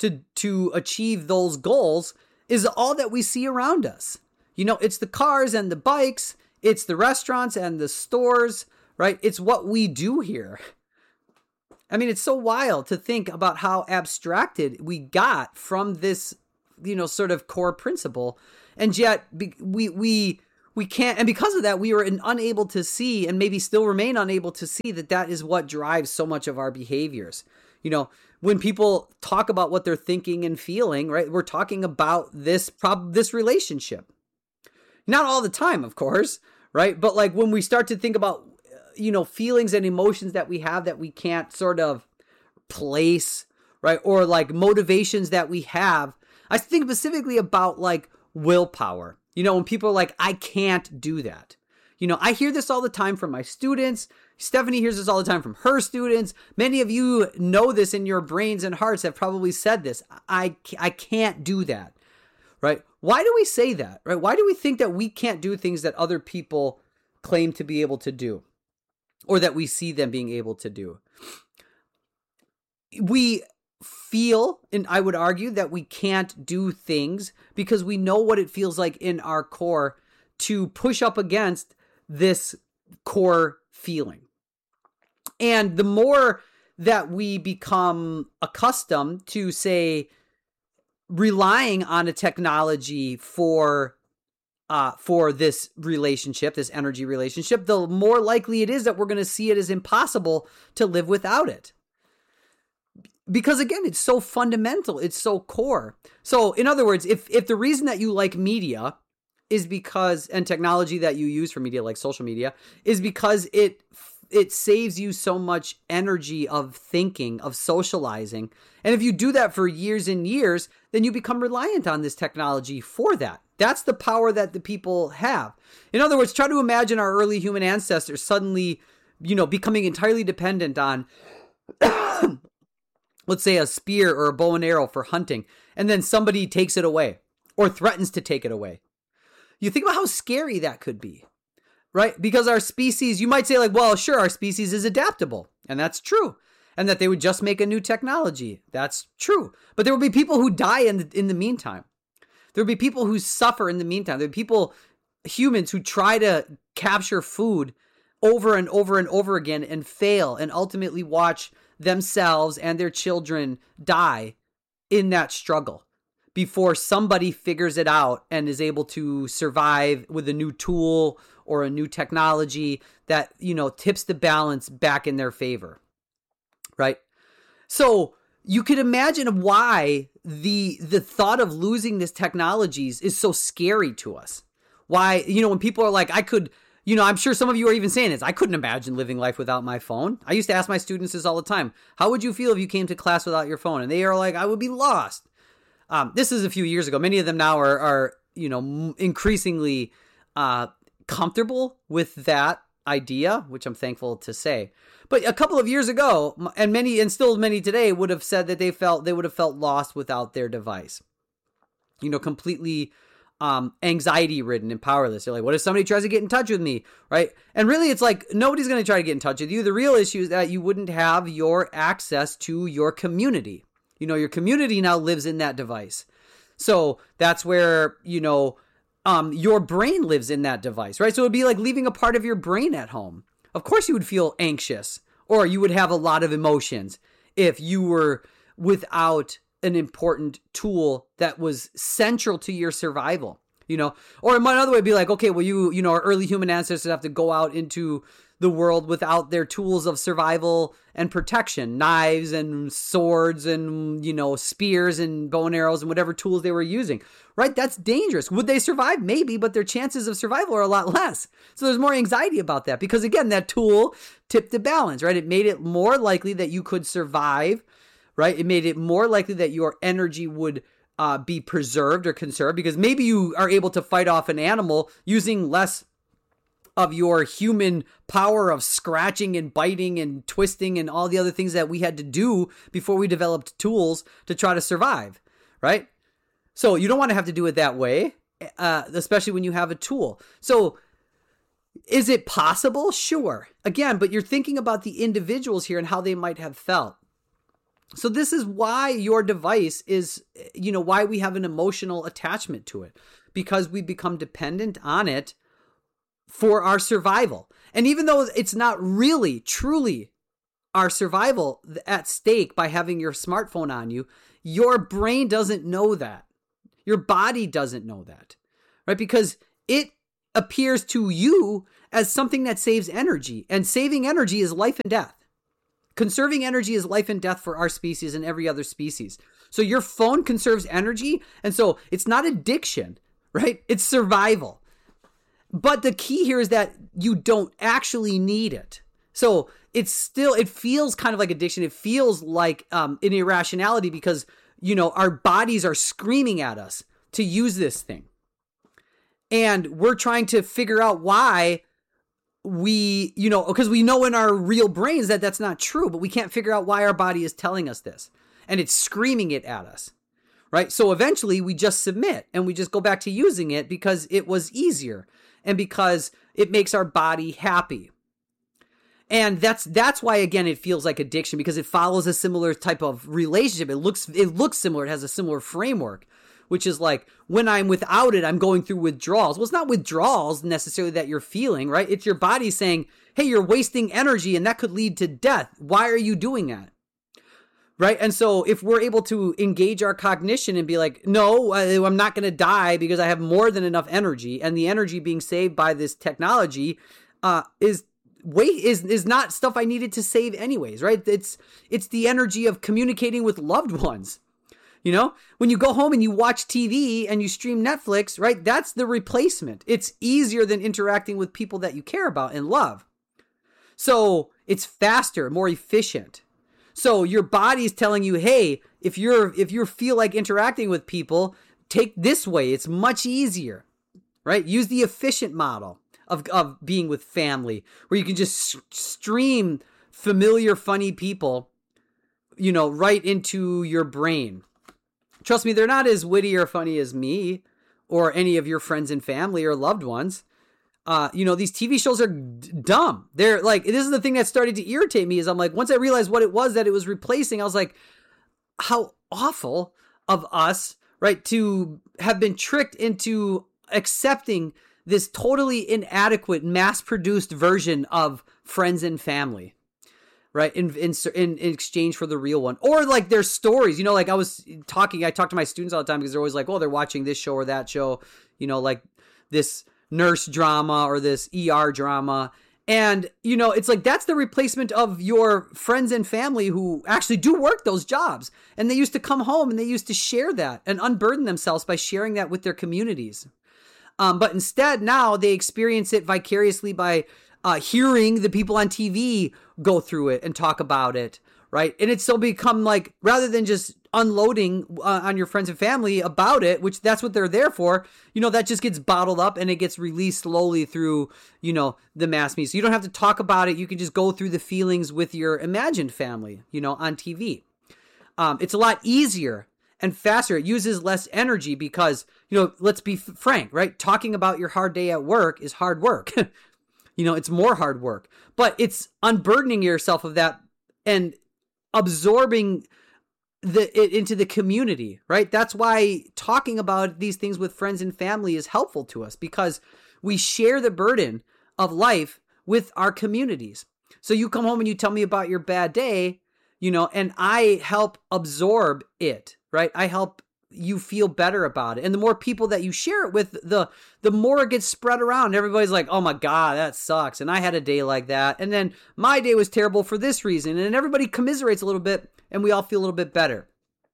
to, to achieve those goals is all that we see around us. You know, it's the cars and the bikes, it's the restaurants and the stores, right? It's what we do here. I mean, it's so wild to think about how abstracted we got from this, you know, sort of core principle. And yet we, we, we can't, and because of that, we were unable to see, and maybe still remain unable to see, that that is what drives so much of our behaviors. You know, when people talk about what they're thinking and feeling, right, we're talking about this prob- this relationship. Not all the time, of course, right? But like when we start to think about, you know, feelings and emotions that we have that we can't sort of place, right? Or like motivations that we have. I think specifically about like willpower. You know, when people are like, I can't do that. You know, I hear this all the time from my students. Stephanie hears this all the time from her students. Many of you know this in your brains and hearts, have probably said this. I, I can't do that, right? Why do we say that, right? Why do we think that we can't do things that other people claim to be able to do, or that we see them being able to do? We feel, and I would argue, that we can't do things because we know what it feels like in our core to push up against this core feeling. And the more that we become accustomed to, say, relying on a technology for uh, for this relationship, this energy relationship, the more likely it is that we're going to see it as impossible to live without it. Because again, it's so fundamental, it's so core. So in other words, if if the reason that you like media is because, and technology that you use for media, like social media, is because it it saves you so much energy of thinking, of socializing. And if you do that for years and years, then you become reliant on this technology for that. That's the power that the people have. In other words, try to imagine our early human ancestors suddenly, you know, becoming entirely dependent on, let's say, a spear or a bow and arrow for hunting, and then somebody takes it away or threatens to take it away. You think about how scary that could be. Right? Because our species, you might say like, well, sure, our species is adaptable. And that's true. And that they would just make a new technology. That's true. But there will be people who die in the, in the meantime. There will be people who suffer in the meantime. There will be people, humans, who try to capture food over and over and over again and fail and ultimately watch themselves and their children die in that struggle before somebody figures it out and is able to survive with a new tool or a new technology that, you know, tips the balance back in their favor, right? So you can imagine why the the thought of losing this technologies is so scary to us. Why, you know, when people are like, I could, you know, I'm sure some of you are even saying this, I couldn't imagine living life without my phone. I used to ask my students this all the time. How would you feel if you came to class without your phone? And they are like, I would be lost. Um, this is a few years ago. Many of them now are, are you know, increasingly uh, comfortable with that idea, which I'm thankful to say. But a couple of years ago, and many, and still many today, would have said that they felt they would have felt lost without their device. You know, completely um, anxiety-ridden and powerless. They're like, what if somebody tries to get in touch with me, right? And really, it's like nobody's going to try to get in touch with you. The real issue is that you wouldn't have your access to your community. You know, your community now lives in that device. So that's where, you know, um, your brain lives in that device, right? So it'd be like leaving a part of your brain at home. Of course you would feel anxious, or you would have a lot of emotions if you were without an important tool that was central to your survival, you know? Or in another way, be like, okay, well, you, you know, our early human ancestors have to go out into the world without their tools of survival and protection, knives and swords and, you know, spears and bow and arrows and whatever tools they were using, right? That's dangerous. Would they survive? Maybe, but their chances of survival are a lot less. So there's more anxiety about that because, again, that tool tipped the balance, right? It made it more likely that you could survive, right? It made it more likely that your energy would uh, be preserved or conserved because maybe you are able to fight off an animal using less of your human power of scratching and biting and twisting and all the other things that we had to do before we developed tools to try to survive, right? So you don't want to have to do it that way, uh, especially when you have a tool. So is it possible? Sure. Again, but you're thinking about the individuals here and how they might have felt. So this is why your device is, you know, why we have an emotional attachment to it, because we become dependent on it for our survival. And even though it's not really, truly our survival at stake by having your smartphone on you, your brain doesn't know that. Your body doesn't know that, right? Because it appears to you as something that saves energy, and saving energy is life and death. Conserving energy is life and death for our species and every other species. So your phone conserves energy, and so it's not addiction, right? It's survival. But the key here is that you don't actually need it. So it's still, it feels kind of like addiction. It feels like um, an irrationality because, you know, our bodies are screaming at us to use this thing. And we're trying to figure out why we, you know, because we know in our real brains that that's not true, but we can't figure out why our body is telling us this. And it's screaming it at us, right? So eventually we just submit and we just go back to using it because it was easier and because it makes our body happy. And that's that's why, again, it feels like addiction, because it follows a similar type of relationship. It looks it looks similar. It has a similar framework, which is like when I'm without it, I'm going through withdrawals. Well, it's not withdrawals necessarily that you're feeling, right? It's your body saying, hey, you're wasting energy and that could lead to death. Why are you doing that? Right? And so if we're able to engage our cognition and be like, no, I'm not going to die because I have more than enough energy, and the energy being saved by this technology uh, is wait is is not stuff I needed to save anyways, right? It's it's the energy of communicating with loved ones. You know, when you go home and you watch T V and you stream Netflix, right? That's the replacement. It's easier than interacting with people that you care about and love. So it's faster, more efficient. So your body's telling you, hey, if you're if you feel like interacting with people, take this way. It's much easier, right? Use the efficient model of, of being with family, where you can just stream familiar, funny people, you know, right into your brain. Trust me, they're not as witty or funny as me or any of your friends and family or loved ones. Uh, you know, these T V shows are d- dumb. They're like, this is the thing that started to irritate me is I'm like, once I realized what it was that it was replacing, I was like, how awful of us, right, to have been tricked into accepting this totally inadequate, mass-produced version of friends and family. Right. In, in, in exchange for the real one. Or like their stories, you know, like I was talking, I talk to my students all the time because they're always like, oh, they're watching this show or that show, you know, like this nurse drama or this E R drama. And, you know, it's like, that's the replacement of your friends and family who actually do work those jobs. And they used to come home and they used to share that and unburden themselves by sharing that with their communities. Um, but instead now they experience it vicariously by Uh, hearing the people on T V go through it and talk about it, right? And it's so become like, rather than just unloading uh, on your friends and family about it, which that's what they're there for, you know, that just gets bottled up and it gets released slowly through, you know, the mass media. So you don't have to talk about it. You can just go through the feelings with your imagined family, you know, on T V. Um, it's a lot easier and faster. It uses less energy because, you know, let's be f- frank, right? Talking about your hard day at work is hard work. You know, it's more hard work, but it's unburdening yourself of that and absorbing the it into the community, right? That's why talking about these things with friends and family is helpful to us, because we share the burden of life with our communities. So you come home and you tell me about your bad day, you know, and I help absorb it, right? I help you feel better about it. And the more people that you share it with, the the more it gets spread around. Everybody's like, oh my God, that sucks. And I had a day like that. And then my day was terrible for this reason. And everybody commiserates a little bit and we all feel a little bit better.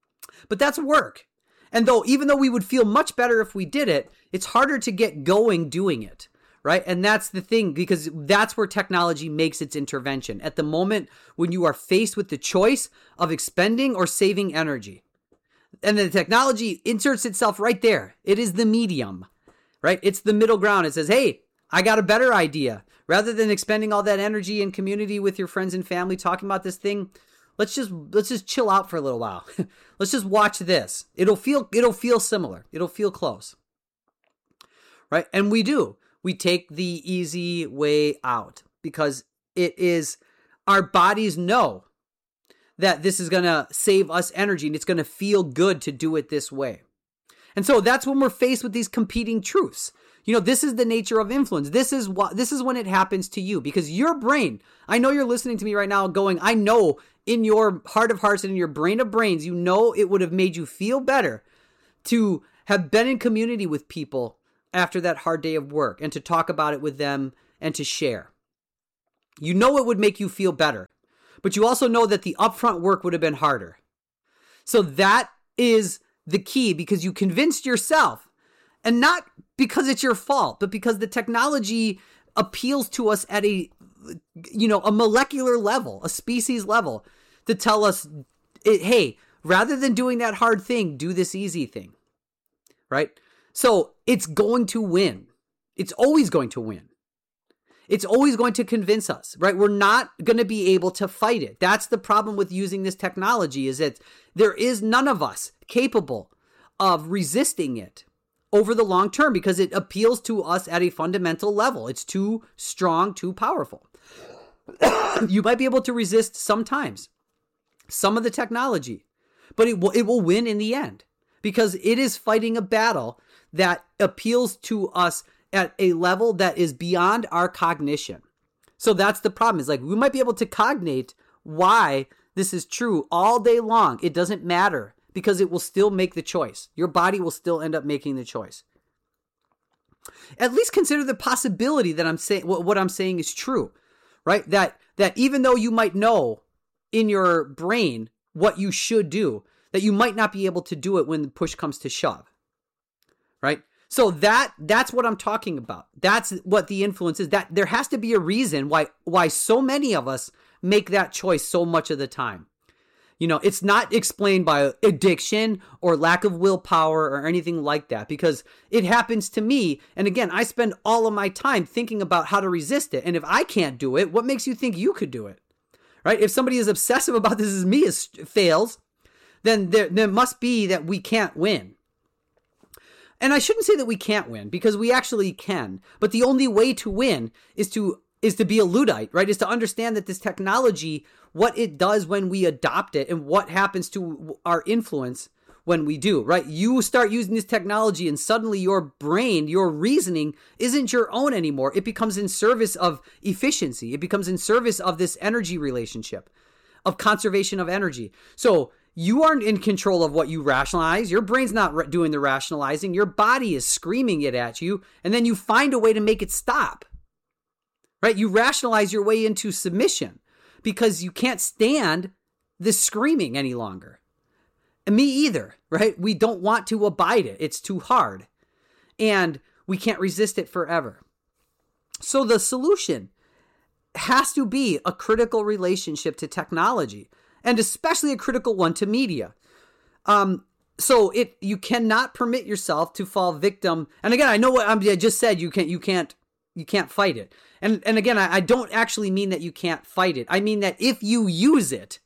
But that's work. And though, even though we would feel much better if we did it, it's harder to get going doing it, right? And that's the thing, because that's where technology makes its intervention. At the moment when you are faced with the choice of expending or saving energy. And the technology inserts itself right there. It is the medium, right? It's the middle ground. It says, hey, I got a better idea. Rather than expending all that energy and community with your friends and family talking about this thing, let's just let's just chill out for a little while. Let's just watch this. It'll feel it'll feel similar. It'll feel close. Right? And we do. We take the easy way out because it is, our bodies know that this is going to save us energy and it's going to feel good to do it this way. And so that's when we're faced with these competing truths. You know, this is the nature of influence. This is what, this is when it happens to you, because your brain, I know you're listening to me right now going, I know in your heart of hearts and in your brain of brains, you know, it would have made you feel better to have been in community with people after that hard day of work and to talk about it with them and to share. You know, it would make you feel better, but you also know that the upfront work would have been harder. So that is the key, because you convinced yourself, and not because it's your fault, but because the technology appeals to us at a, you know, a molecular level, a species level, to tell us, hey, rather than doing that hard thing, do this easy thing, right? So it's going to win. It's always going to win. It's always going to convince us, right? We're not going to be able to fight it. That's the problem with using this technology, is that there is none of us capable of resisting it over the long term, because it appeals to us at a fundamental level. It's too strong, too powerful. You might be able to resist sometimes some of the technology, but it will, it will win in the end, because it is fighting a battle that appeals to us at a level that is beyond our cognition. So that's the problem, is like, we might be able to cognate why this is true all day long. It doesn't matter, because it will still make the choice. Your body will still end up making the choice. At least consider the possibility that I'm saying, what I'm saying is true, right? That, that even though you might know in your brain what you should do, that you might not be able to do it when the push comes to shove, right? So that that's what I'm talking about. That's what the influence is. That there has to be a reason why why so many of us make that choice so much of the time. You know, it's not explained by addiction or lack of willpower or anything like that, because it happens to me. And again, I spend all of my time thinking about how to resist it. And if I can't do it, what makes you think you could do it? Right? If somebody as obsessive about this as me is, fails, then there, there must be that we can't win. And I shouldn't say that we can't win, because we actually can. But the only way to win is to is to be a Luddite, right? Is to understand that this technology, what it does when we adopt it, and what happens to our influence when we do, right? You start using this technology and suddenly your brain, your reasoning isn't your own anymore. It becomes in service of efficiency. It becomes in service of this energy relationship, of conservation of energy. So you aren't in control of what you rationalize. Your brain's not doing the rationalizing. Your body is screaming it at you, and then you find a way to make it stop, right? You rationalize your way into submission because you can't stand this screaming any longer. And me either, right? We don't want to abide it. It's too hard, and we can't resist it forever. So the solution has to be a critical relationship to technology, and especially a critical one to media. Um, so it you cannot permit yourself to fall victim. And again, I know what I'm, I just said. You can't. You can't. You can't fight it. And and again, I, I don't actually mean that you can't fight it. I mean that if you use it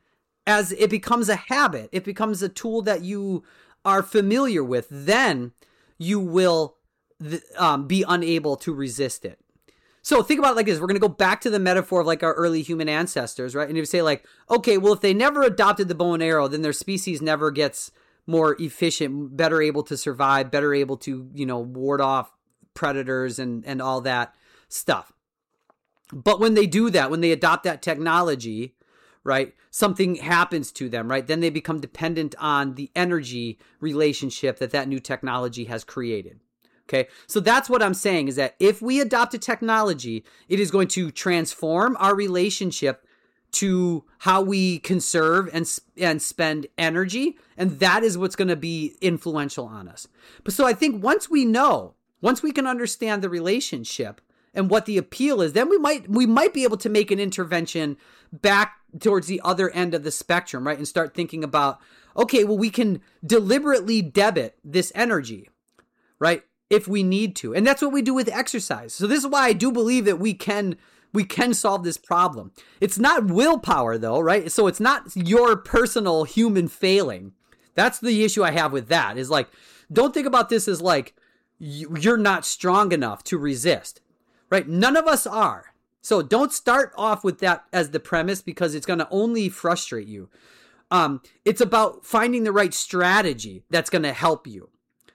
as it becomes a habit, it becomes a tool that you are familiar with, then you will th- um, be unable to resist it. So think about it like this. We're going to go back to the metaphor of like our early human ancestors, right? And if you say like, okay, well, if they never adopted the bow and arrow, then their species never gets more efficient, better able to survive, better able to, you know, ward off predators and, and all that stuff. But when they do that, when they adopt that technology, right, something happens to them, right? Then they become dependent on the energy relationship that that new technology has created. Okay, so that's what I'm saying, is that if we adopt a technology, it is going to transform our relationship to how we conserve and and spend energy, and that is what's going to be influential on us. But so I think once we know, once we can understand the relationship and what the appeal is, then we might we might be able to make an intervention back towards the other end of the spectrum, right? And start thinking about, okay, well, we can deliberately debit this energy, right? If we need to. And that's what we do with exercise. So this is why I do believe that we can we can solve this problem. It's not willpower though, right? So it's not your personal human failing. That's the issue I have with that, is like, don't think about this as like you're not strong enough to resist, right? None of us are. So don't start off with that as the premise because it's going to only frustrate you. Um, it's about finding the right strategy that's going to help you,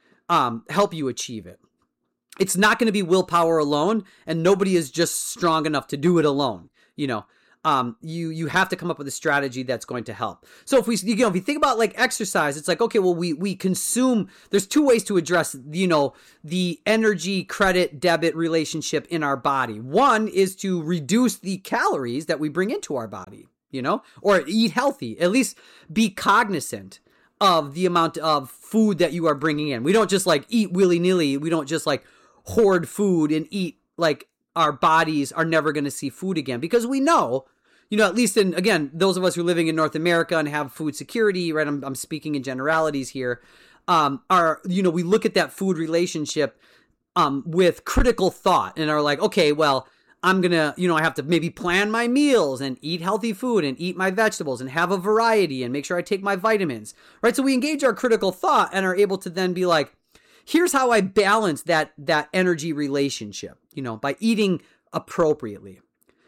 um, help you achieve it. It's not going to be willpower alone, and nobody is just strong enough to do it alone. You know, um, you you have to come up with a strategy that's going to help. So if we, you know, if you think about like exercise, it's like, okay, well, we we consume. There's two ways to address, you know, the energy credit debit relationship in our body. One is to reduce the calories that we bring into our body, you know, or eat healthy. At least be cognizant of the amount of food that you are bringing in. We don't just like eat willy nilly. We don't just like hoard food and eat like our bodies are never going to see food again, because we know, you know, at least in, again, those of us who are living in North America and have food security, right? I'm, I'm speaking in generalities here. Um, are, you know, we look at that food relationship um, with critical thought and are like, okay, well, I'm going to, you know, I have to maybe plan my meals and eat healthy food and eat my vegetables and have a variety and make sure I take my vitamins, right? So we engage our critical thought and are able to then be like, here's how I balance that, that energy relationship, you know, by eating appropriately.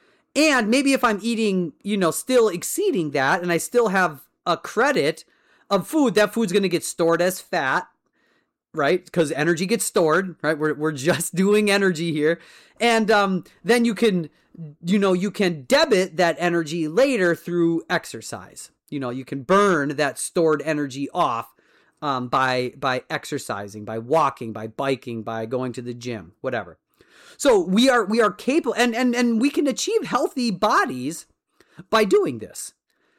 And maybe if I'm eating, you know, still exceeding that and I still have a credit of food, that food's going to get stored as fat, right? Because energy gets stored, right? We're, we're just doing energy here. And um, then you can, you know, you can debit that energy later through exercise. You know, you can burn that stored energy off Um, by by exercising, by walking, by biking, by going to the gym, whatever. So we are we are capable, and and and we can achieve healthy bodies by doing this.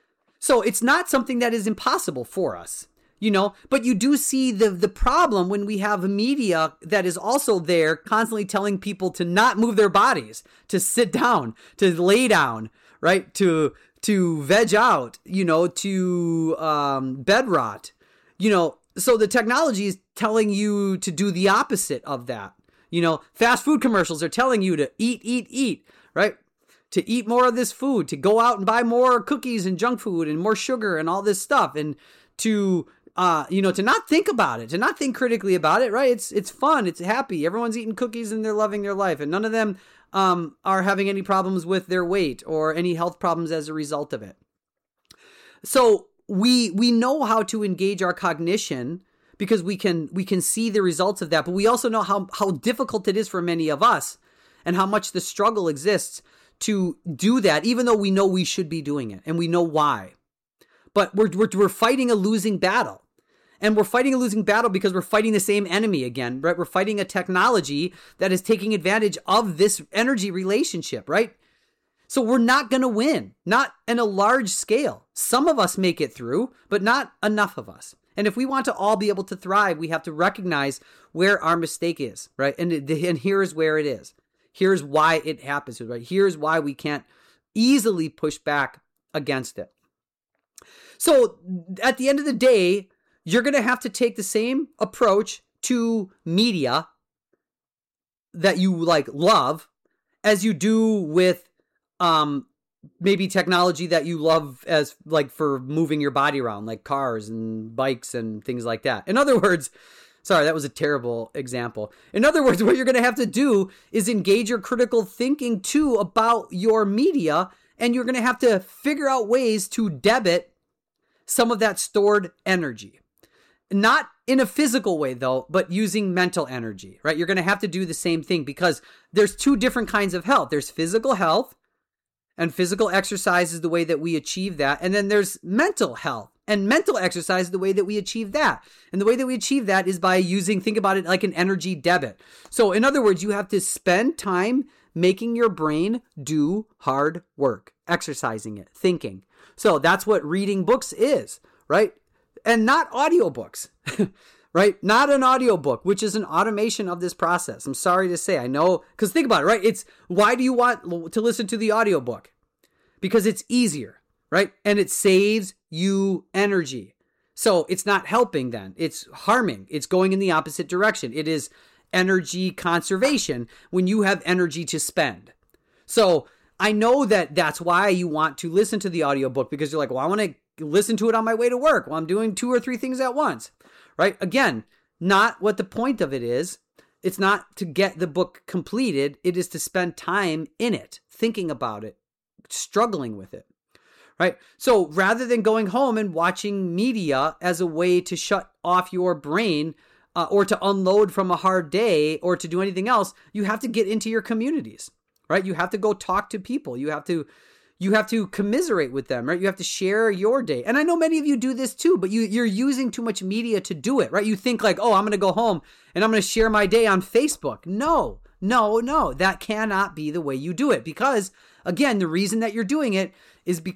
So it's not something that is impossible for us, you know. But you do see the the problem when we have media that is also there constantly telling people to not move their bodies, to sit down, to lay down, right, to to veg out, you know, to um, bed rot. You know, so the technology is telling you to do the opposite of that. You know, fast food commercials are telling you to eat, eat, eat, right? To eat more of this food, to go out and buy more cookies and junk food and more sugar and all this stuff. And to, uh, you know, to not think about it, to not think critically about it, right? It's, it's fun. It's happy. Everyone's eating cookies and they're loving their life. And none of them um, are having any problems with their weight or any health problems as a result of it. So, We we know how to engage our cognition because we can we can see the results of that, but we also know how, how difficult it is for many of us and how much the struggle exists to do that, even though we know we should be doing it and we know why. But we're we're, we're fighting a losing battle. And we're fighting a losing battle because we're fighting the same enemy again, right? We're fighting a technology that is taking advantage of this energy relationship, right? So we're not going to win, not in a large scale. Some of us make it through, but not enough of us. And if we want to all be able to thrive, we have to recognize where our mistake is, right? And, and here's where it is. Here's why it happens, right? Here's why we can't easily push back against it. So at the end of the day, you're going to have to take the same approach to media that you like love as you do with Um, maybe technology that you love as like for moving your body around, like cars and bikes and things like that. In other words, sorry, that was a terrible example. In other words, what you're going to have to do is engage your critical thinking too about your media, and you're going to have to figure out ways to debit some of that stored energy. Not in a physical way though, but using mental energy, right? You're going to have to do the same thing because there's two different kinds of health. There's physical health. And physical exercise is the way that we achieve that. And then there's mental health. And mental exercise is the way that we achieve that. And the way that we achieve that is by using, think about it like an energy debit. So in other words, you have to spend time making your brain do hard work, exercising it, thinking. So that's what reading books is, right? And not audiobooks, right? Not an audiobook, which is an automation of this process. I'm sorry to say, I know, because think about it, right? It's, why do you want to listen to the audiobook? Because it's easier, right? And it saves you energy. So it's not helping then. It's harming. It's going in the opposite direction. It is energy conservation when you have energy to spend. So I know that that's why you want to listen to the audiobook, because you're like, well, I want to listen to it on my way to work while I'm doing two or three things at once, right? Again, not what the point of it is. It's not to get the book completed. It is to spend time in it, thinking about it, struggling with it, right? So rather than going home and watching media as a way to shut off your brain uh, or to unload from a hard day or to do anything else, you have to get into your communities, right? You have to go talk to people. You have to You have to commiserate with them, right? You have to share your day. And I know many of you do this too, but you, you're using too much media to do it, right? You think like, oh, I'm going to go home and I'm going to share my day on Facebook. No, no, no. That cannot be the way you do it because, again, the reason that you're doing it is because